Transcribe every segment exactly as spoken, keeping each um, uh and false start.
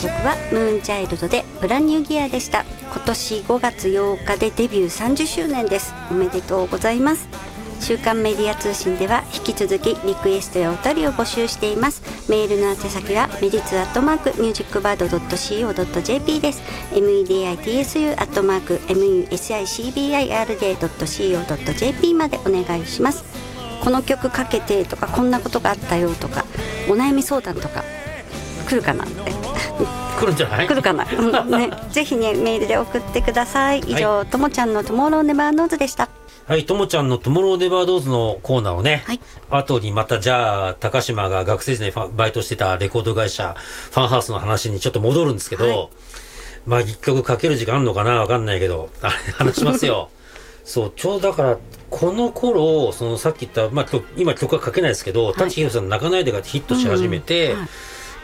曲はムーンチャイルドでブランニューギアでした。今年ごがつようかでデビューさんじゅっしゅうねんです。おめでとうございます。週刊メディア通信では引き続きリクエストやお便りを募集しています。メールの宛先はメディツアットマークミュージックバードドットシーオードットジェーピー です。 メディツアットマーク ミュージックバードドットシーオードットジェーピー までお願いします。この曲かけてとか、こんなことがあったよとか、お悩み相談とか来るかなって来るんじゃない来るかな、ね、ぜひねメールで送ってください。以上、はい、ともちゃんのトゥモローネバーノーズでした。 はい、ともちゃんのトゥモローネバードーズのコーナーをね、はい、後にまたじゃあ高島が学生時代バイトしてたレコード会社ファンハウスの話にちょっと戻るんですけど、はい、まあ一曲かける時間あるのかなわかんないけど、あれ話しますよそう、ちょうどだからこの頃、そのさっき言った、まあ、今曲はかけないですけど、舘ひろしさんの泣かないでがヒットし始めて、うんはい、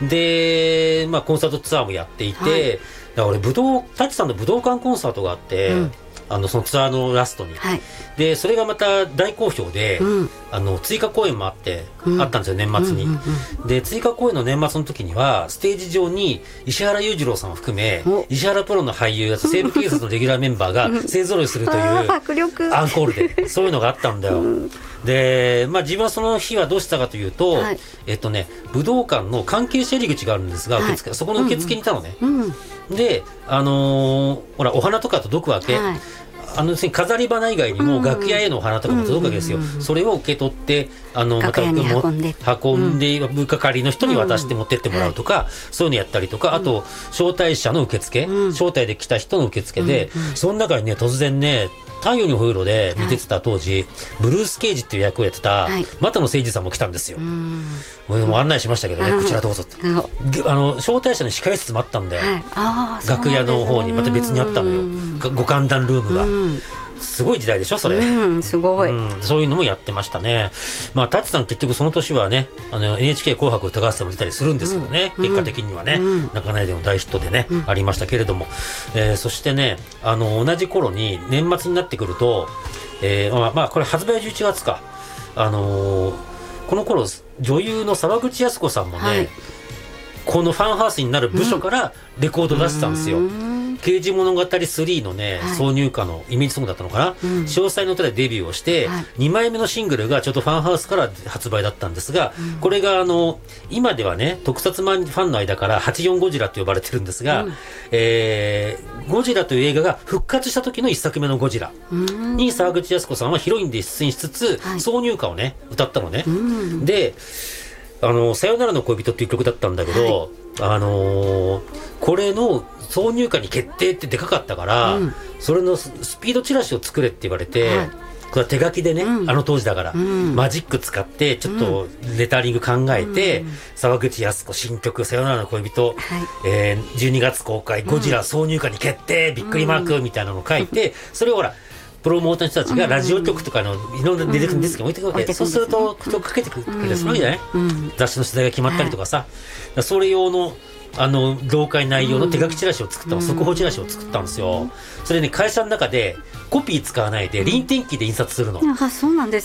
で、まあ、コンサートツアーもやっていて、はい、だから俺武道舘さんの武道館コンサートがあって、うん、あのそのツアーのラストに、はい、でそれがまた大好評で、うん、あの追加公演もあって、うん、あったんですよ年末に、うんうんうん、で追加公演の年末の時にはステージ上に石原裕次郎さんを含め石原プロの俳優や西部警察のレギュラーメンバーが勢ぞろいするというアンコールでそういうのがあったんだよ、うん、で、まあ、自分はその日はどうしたかというと、はい、えっとね武道館の関係者入り口があるんですが、受付、はい、そこの受付にいたのね、うんうん、であのー、ほらお花とか届くわけ、はい、あの飾り花以外にも楽屋へのお花とかも届くわけですよ、うんうんうん、それを受け取ってあのまた運んで運んで部係の人に渡して持ってってもらうとか、うんうん、そういうのやったりとか、うん、あと招待者の受付、うん、招待で来た人の受付で、うんうん、その中にね突然ね太陽にほえろで見ててた当時、はい、ブルース・ケイジっていう役をやってた、はい、又野誠司さんも来たんですよ。うんもう案内しましたけどね、こちらどうぞって、あの招待者の控え室もあったんで、はい、あ楽屋の方にまた別にあったのよ、ご歓談ルームが。すごい時代でしょそれ、 うん、すごい、うん、 そういうのもやってましたね。まあ舘さん結局その年はねあの エヌエイチケー 紅白歌合戦も出たりするんですけどね、うん、結果的にはね、うん、泣かないでの大ヒットでね、うん、ありましたけれども、えー、そしてねあの同じ頃に年末になってくると、えー、まあ、まあこれ発売じゅういちがつか、あのー、この頃女優の沢口靖子さんもね、はい、このファンハウスになる部署からレコード出してたんですよ、うん刑事物語スリーのね、はい、挿入歌のイメージソングだったのかな、うん、詳細の歌でデビューをして、はい、にまいめのシングルがちょっとファンハウスから発売だったんですが、うん、これがあの今ではね特撮マンファンの間からはちじゅうよんゴジラと呼ばれてるんですが、うんえー、ゴジラという映画が復活した時のいっさくめのゴジラに沢口靖子さんはヒロインで出演しつつ、はい、挿入歌をね歌ったのね、うん、であのさよならの恋人っていう曲だったんだけど、はい、あのー、これの挿入歌に決定ってでかかったから、うん、それのスピードチラシを作れって言われて、はい、これは手書きでね、うん、あの当時だから、うん、マジック使ってちょっとレタリング考えて、うん、沢口靖子新曲さよならの恋人、はいえー、じゅうにがつ公開ゴジラ挿入歌に決定、うん、びっくりマークみたいなのを書いて、うん、それをほらプロモーターの人たちがラジオ局とかのいろんな出てくるんですけど置いてくるわけ、うん、そうすると曲かけてくれるするじゃない、うん、雑誌の取材が決まったりとかさ、はい、それ用のあの同会内容の手書きチラシを作ったの、うん、速報チラシを作ったんですよ。それね会社の中でコピー使わないで臨転機で印刷するの、 うん、あそうなんです